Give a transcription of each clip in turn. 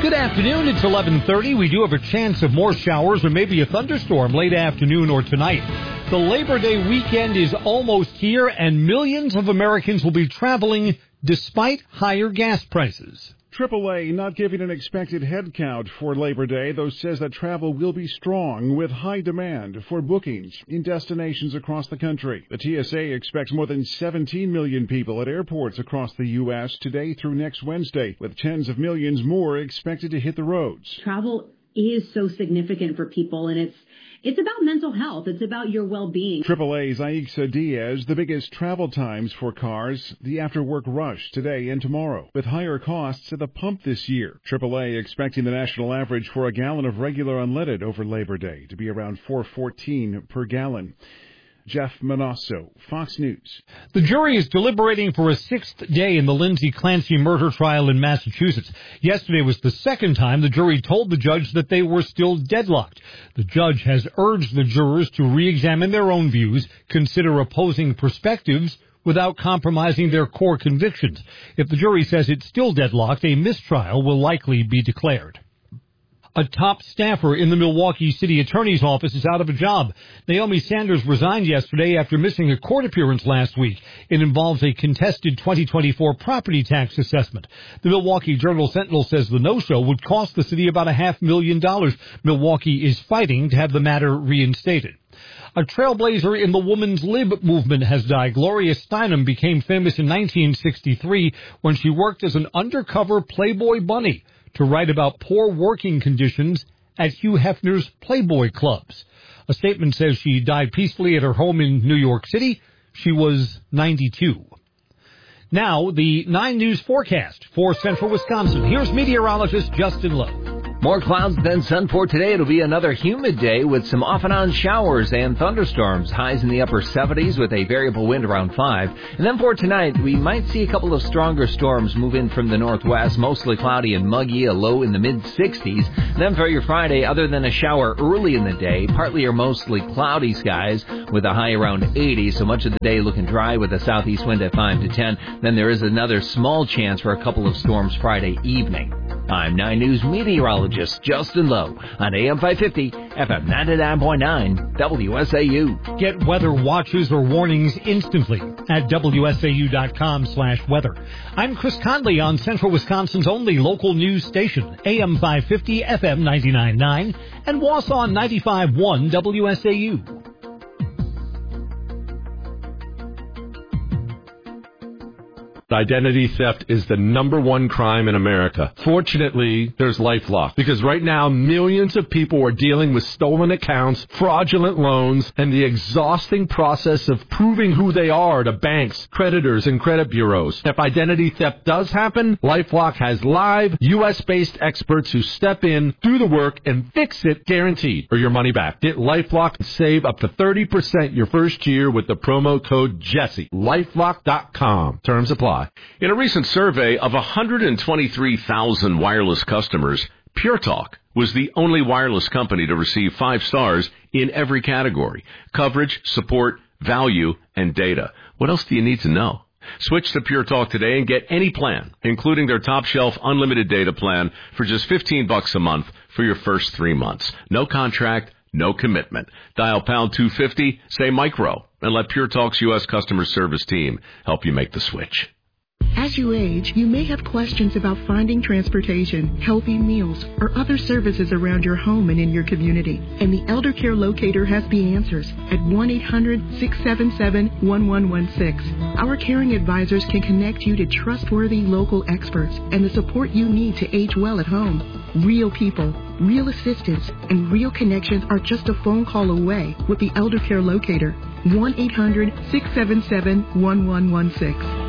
Good afternoon. It's 11:30. We do have a chance of more showers or maybe a thunderstorm late afternoon or tonight. The Labor Day weekend is almost here, and millions of Americans will be traveling despite higher gas prices. AAA not giving an expected head count for Labor Day, though says that travel will be strong with high demand for bookings in destinations across the country. The TSA expects more than 17 million people at airports across the U.S. today through next Wednesday, with tens of millions more expected to hit the roads. Travel is so significant for people, and it's about mental health. It's about your well-being. AAA's Aixa Diaz, the biggest travel times for cars, the after-work rush today and tomorrow, with higher costs at the pump this year. AAA expecting the national average for a gallon of regular unleaded over Labor Day to be around $4.14 per gallon. Jeff Manasso, Fox News. The jury is deliberating for a sixth day in the Lindsay Clancy murder trial in Massachusetts. Yesterday was the second time the jury told the judge that they were still deadlocked. The judge has urged the jurors to re-examine their own views, consider opposing perspectives, without compromising their core convictions. If the jury says it's still deadlocked, a mistrial will likely be declared. A top staffer in the Milwaukee City Attorney's Office is out of a job. Naomi Sanders resigned yesterday after missing a court appearance last week. It involves a contested 2024 property tax assessment. The Milwaukee Journal-Sentinel says the no-show would cost the city about $500,000. Milwaukee is fighting to have the matter reinstated. A trailblazer in the women's lib movement has died. Gloria Steinem became famous in 1963 when she worked as an undercover Playboy bunny to write about poor working conditions at Hugh Hefner's Playboy clubs. A statement says she died peacefully at her home in New York City. She was 92. Now, the 9 News forecast for central Wisconsin. Here's meteorologist Justin Lowe. More clouds than sun for today. It'll be another humid day with some off-and-on showers and thunderstorms. Highs in the upper 70s with a variable wind around 5. And then for tonight, we might see a couple of stronger storms move in from the northwest, mostly cloudy and muggy, a low in the mid-60s. Then for your Friday, other than a shower early in the day, partly or mostly cloudy skies with a high around 80, so much of the day looking dry with a southeast wind at 5 to 10. Then there is another small chance for a couple of storms Friday evening. I'm 9 News meteorologist Justin Lowe on AM 550, FM 99.9, WSAU. Get weather watches or warnings instantly at WSAU.com/weather. I'm Chris Conley on Central Wisconsin's only local news station, AM 550, FM 99.9, and Wausau 95.1 WSAU. Identity theft is the #1 crime in America. Fortunately, there's LifeLock, because right now millions of people are dealing with stolen accounts, fraudulent loans, and the exhausting process of proving who they are to banks, creditors, and credit bureaus. If identity theft does happen, LifeLock has live, U.S.-based experts who step in, do the work, and fix it guaranteed, or your money back. Get LifeLock and save up to 30% your first year with the promo code Jesse. LifeLock.com. Terms apply. In a recent survey of 123,000 wireless customers, Pure Talk was the only wireless company to receive 5 stars in every category: coverage, support, value, and data. What else do you need to know? Switch to Pure Talk today and get any plan, including their top-shelf unlimited data plan, for just $15 a month for your first 3 months. No contract, no commitment. Dial pound 250, say micro, and let Pure Talk's U.S. customer service team help you make the switch. As you age, you may have questions about finding transportation, healthy meals, or other services around your home and in your community. And the Elder Care Locator has the answers at 1-800-677-1116. Our caring advisors can connect you to trustworthy local experts and the support you need to age well at home. Real people, real assistance, and real connections are just a phone call away with the Elder Care Locator. 1-800-677-1116.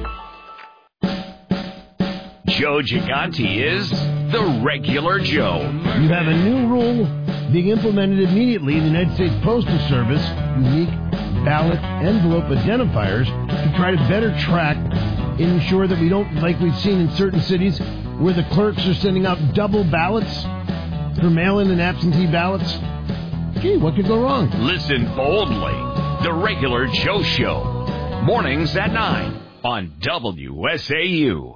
Joe Gigante is the regular Joe. You have a new rule being implemented immediately in the United States Postal Service, unique ballot envelope identifiers, to try to better track and ensure that we don't, like we've seen in certain cities, where the clerks are sending out double ballots for mail-in and absentee ballots. Gee, what could go wrong? Listen boldly. The regular Joe Show. Mornings at 9 on WSAU.